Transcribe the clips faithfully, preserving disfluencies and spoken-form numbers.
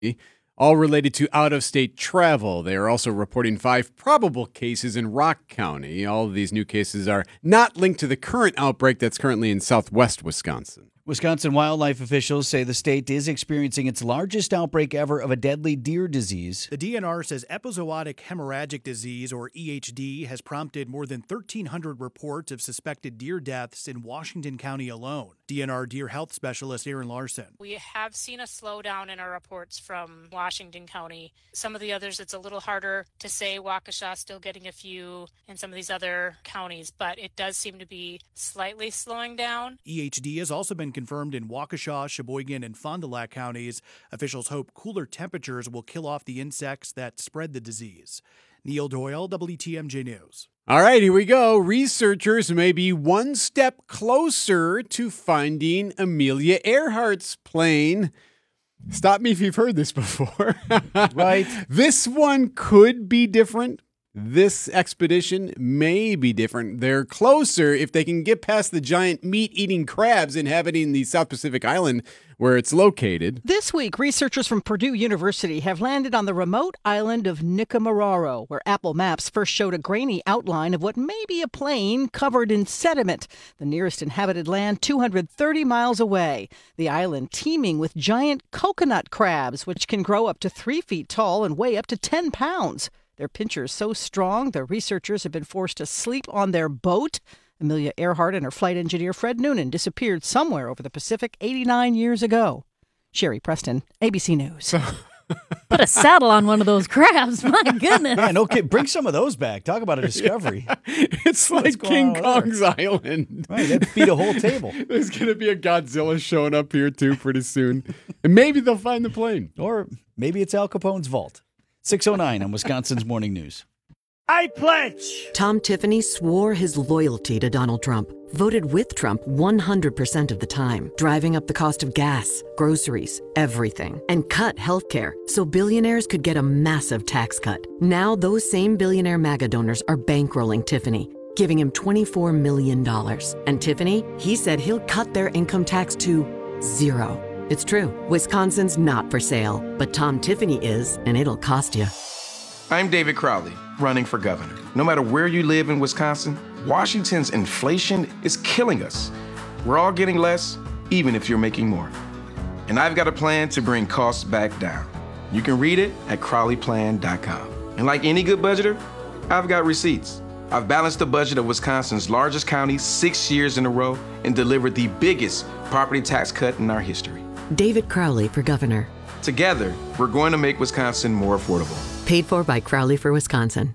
all related to out-of-state travel. They are also reporting five probable cases in Rock County. All of these new cases are not linked to the current outbreak that's currently in southwest Wisconsin. Wisconsin wildlife officials say the state is experiencing its largest outbreak ever of a deadly deer disease. The D N R says epizootic hemorrhagic disease, or E H D, has prompted more than thirteen hundred reports of suspected deer deaths in Washington County alone. D N R deer health specialist Aaron Larson. We have seen a slowdown in our reports from Washington County. Some of the others, it's a little harder to say. Waukesha still getting a few in some of these other counties, but it does seem to be slightly slowing down. E H D has also been confirmed in Waukesha, Sheboygan, and Fond du Lac counties. Officials hope cooler temperatures will kill off the insects that spread the disease. Neil Doyle, W T M J News. All right, here we go. Researchers may be one step closer to finding Amelia Earhart's plane. Stop me if you've heard this before. Right. This one could be different. This expedition may be different. They're closer if they can get past the giant meat-eating crabs inhabiting the South Pacific island where it's located. This week, researchers from Purdue University have landed on the remote island of Nikumaroro, where Apple Maps first showed a grainy outline of what may be a plane covered in sediment. The nearest inhabited land, two hundred thirty miles away. The island teeming with giant coconut crabs, which can grow up to three feet tall and weigh up to ten pounds. Their pinchers so strong, the researchers have been forced to sleep on their boat. Amelia Earhart and her flight engineer Fred Noonan disappeared somewhere over the Pacific eighty-nine years ago. Sherry Preston, A B C News. Put a saddle on one of those crabs. My goodness. Yeah, no kid. Bring some of those back. Talk about a discovery. Yeah. It's like King Kong's Island. Right, that'd feed a whole table. There's going to be a Godzilla showing up here, too, pretty soon. And maybe they'll find the plane. Or maybe it's Al Capone's vault. six oh nine on Wisconsin's Morning News. I pledge. Tom Tiffany swore his loyalty to Donald Trump, voted with Trump one hundred percent of the time, driving up the cost of gas, groceries, everything, and cut healthcare so billionaires could get a massive tax cut. Now those same billionaire MAGA donors are bankrolling Tiffany, giving him twenty-four million dollars. And Tiffany, he said he'll cut their income tax to zero. It's true. Wisconsin's not for sale, but Tom Tiffany is, and it'll cost you. I'm David Crowley, running for governor. No matter where you live in Wisconsin, Washington's inflation is killing us. We're all getting less, even if you're making more. And I've got a plan to bring costs back down. You can read it at crowley plan dot com. And like any good budgeter, I've got receipts. I've balanced the budget of Wisconsin's largest county six years in a row and delivered the biggest property tax cut in our history. David Crowley for governor. Together, we're going to make Wisconsin more affordable. Paid for by Crowley for Wisconsin.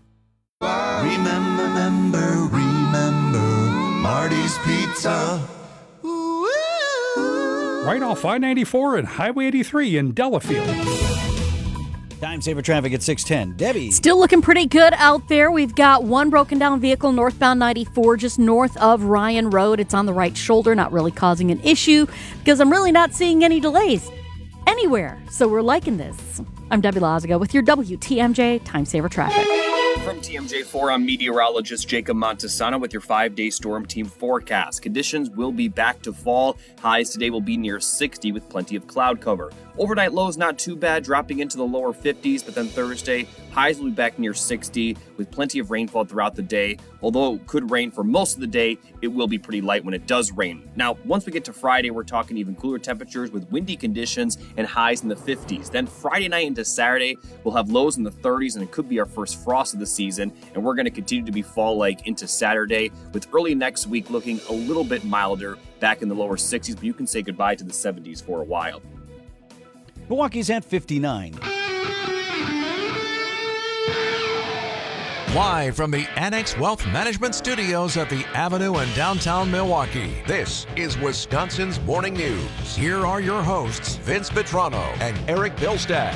Remember, remember, remember Marty's Pizza. Right off I ninety-four and Highway eighty-three in Delafield. Time saver traffic at six ten. Debbie. Still looking pretty good out there. We've got one broken down vehicle northbound ninety-four just north of Ryan Road. It's on the right shoulder, not really causing an issue because I'm really not seeing any delays anywhere. So we're liking this. I'm Debbie Lazaga with your W T M J Time Saver Traffic. From T M J four, I'm meteorologist Jacob Montesano with your five-day storm team forecast. Conditions will be back to fall. Highs today will be near sixty with plenty of cloud cover. Overnight lows not too bad, dropping into the lower fifties, but then Thursday, highs will be back near sixty with plenty of rainfall throughout the day. Although it could rain for most of the day, it will be pretty light when it does rain. Now, once we get to Friday, we're talking even cooler temperatures with windy conditions and highs in the fifties. Then Friday night into Saturday, we'll have lows in the thirties, and it could be our first frost of the season, and we're going to continue to be fall-like into Saturday, with early next week looking a little bit milder, back in the lower sixties, but you can say goodbye to the seventies for a while. Milwaukee's at fifty-nine. Live from the Annex Wealth Management Studios at the Avenue in downtown Milwaukee, this is Wisconsin's Morning News. Here are your hosts, Vince Petrano and Eric Bilstad.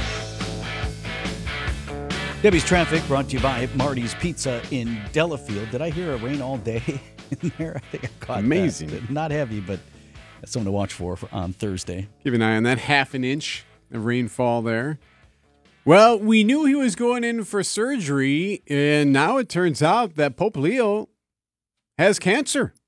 Debbie's traffic brought to you by Marty's Pizza in Delafield. Did I hear it rain all day in there? I think I caught Amazing. that. Not heavy, but that's something to watch for, for on Thursday. Keep an eye on that half an inch of rainfall there. Well, we knew he was going in for surgery, and now it turns out that Pope Leo has cancer.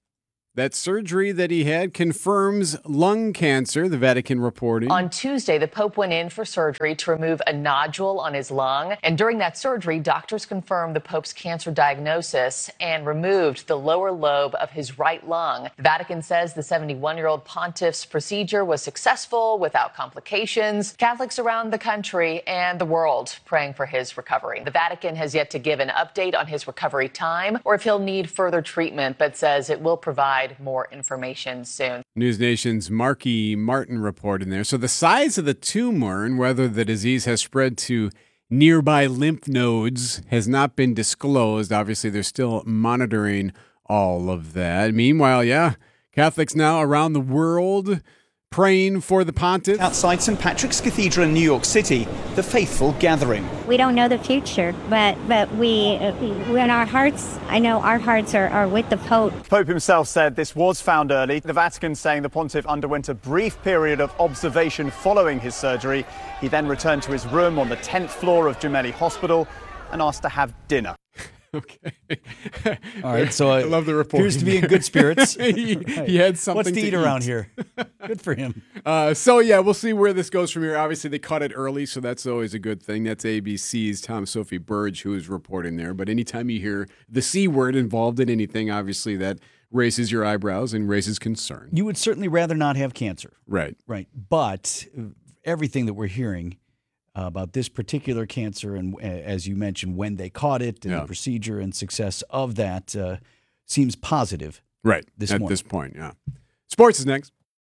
That surgery that he had confirms lung cancer, the Vatican reporting. On Tuesday, the Pope went in for surgery to remove a nodule on his lung. And during that surgery, doctors confirmed the Pope's cancer diagnosis and removed the lower lobe of his right lung. The Vatican says the seventy-one-year-old pontiff's procedure was successful without complications. Catholics around the country and the world praying for his recovery. The Vatican has yet to give an update on his recovery time or if he'll need further treatment, but says it will provide more information soon. News Nation's Marky Martin report in there. So the size of the tumor and whether the disease has spread to nearby lymph nodes has not been disclosed. Obviously, they're still monitoring all of that. Meanwhile, yeah, Catholics now around the world praying for the pontiff. Outside Saint Patrick's Cathedral in New York City, the faithful gathering. We don't know the future, but but we, uh, we in our hearts, I know our hearts are, are with the Pope. Pope himself said this was found early. The Vatican saying the pontiff underwent a brief period of observation following his surgery. He then returned to his room on the tenth floor of Gemelli Hospital and asked to have dinner. Okay. All right, so I love the report. Appears to be in good spirits. he, right. he had something What's to, to eat, eat around here. Good for him. Uh, so, yeah, we'll see where this goes from here. Obviously, they caught it early, so that's always a good thing. That's A B C's Tom Sophie Burge who is reporting there. But anytime you hear the C word involved in anything, obviously that raises your eyebrows and raises concern. You would certainly rather not have cancer. Right. Right. But everything that we're hearing Uh, about this particular cancer and, uh, as you mentioned, when they caught it and yeah. the procedure and success of that uh, seems positive. Right. This At morning. this point, yeah. Sports is next.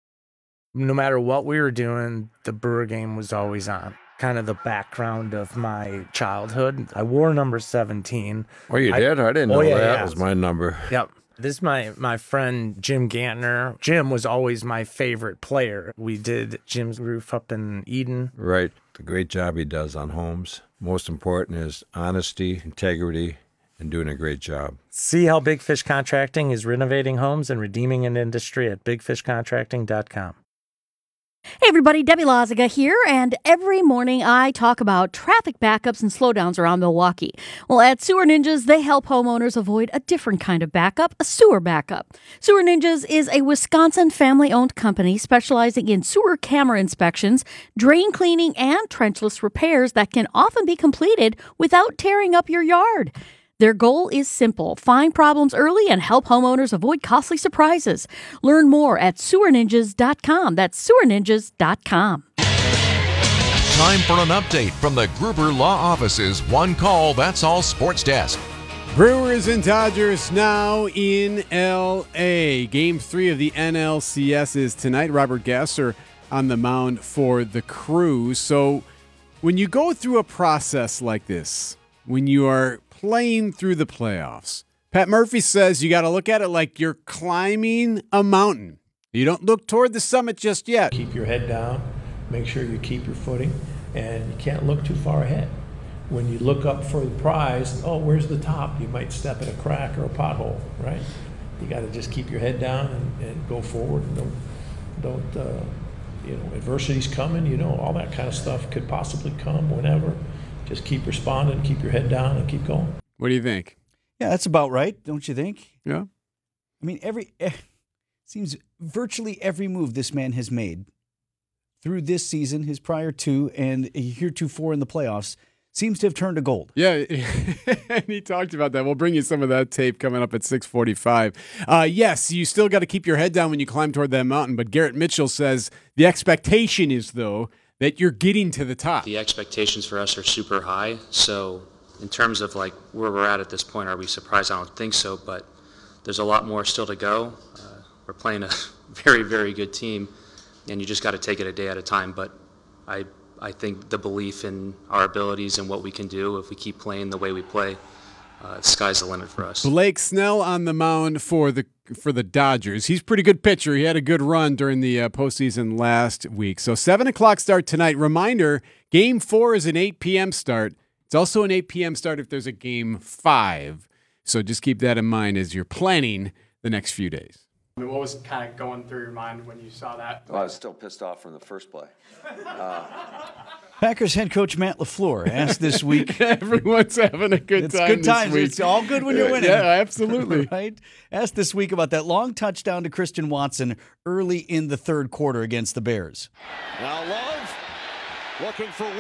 No matter what we were doing, the Brewer game was always on. Kind of the background of my childhood. I wore number seventeen. Oh, you I, did? I didn't know oh, yeah, that yeah. was my number. Yep. This is my, my friend Jim Gantner. Jim was always my favorite player. We did Jim's roof up in Eden. Right. The great job he does on homes. Most important is honesty, integrity, and doing a great job. See how Big Fish Contracting is renovating homes and redeeming an industry at big fish contracting dot com. Hey everybody, Debbie Loziga here, and every morning I talk about traffic backups and slowdowns around Milwaukee. Well, at Sewer Ninjas, they help homeowners avoid a different kind of backup, a sewer backup. Sewer Ninjas is a Wisconsin family-owned company specializing in sewer camera inspections, drain cleaning, and trenchless repairs that can often be completed without tearing up your yard. Their goal is simple. Find problems early and help homeowners avoid costly surprises. Learn more at sewer ninjas dot com. That's sewer ninjas dot com. Time for an update from the Gruber Law Office's One Call, That's All Sports Desk. Brewers and Dodgers now in L A. Game three of the N L C S is tonight. Robert Gasser on the mound for the Crew. So when you go through a process like this, when you are playing through the playoffs, Pat Murphy says you got to look at it like you're climbing a mountain. You don't look toward the summit just yet. Keep your head down. Make sure you keep your footing, and you can't look too far ahead. When you look up for the prize, oh, where's the top? You might step in a crack or a pothole, right? You got to just keep your head down and, and go forward. And don't, don't uh, you know, adversity's coming. You know, all that kind of stuff could possibly come whenever. Just keep responding, keep your head down, and keep going. What do you think? Yeah, that's about right, don't you think? Yeah. I mean, every eh, seems virtually every move this man has made through this season, his prior two, and heretofore in the playoffs, seems to have turned to gold. Yeah, and he talked about that. We'll bring you some of that tape coming up at six forty-five. Uh, yes, you still got to keep your head down when you climb toward that mountain, but Garrett Mitchell says the expectation is, though, that you're getting to the top. The expectations for us are super high. So in terms of like where we're at at this point, are we surprised? I don't think so, but there's a lot more still to go. Uh, we're playing a very, very good team, and you just got to take it a day at a time. But I, I think the belief in our abilities and what we can do if we keep playing the way we play, uh, the sky's the limit for us. Blake Snell on the mound for the for the Dodgers. He's a pretty good pitcher. He had a good run during the uh, postseason last week. So seven o'clock start tonight. Reminder, game four is an eight p.m. start. It's also an eight p.m. start if there's a game five. So just keep that in mind as you're planning the next few days. I mean, what was kind of going through your mind when you saw that? Well, I was still pissed off from the first play. Uh, Packers head coach Matt LaFleur asked this week. Everyone's having a good it's time. Good this times. week. It's all good when you're winning. Yeah, absolutely. Right? Asked this week about that long touchdown to Christian Watson early in the third quarter against the Bears. Now Love looking for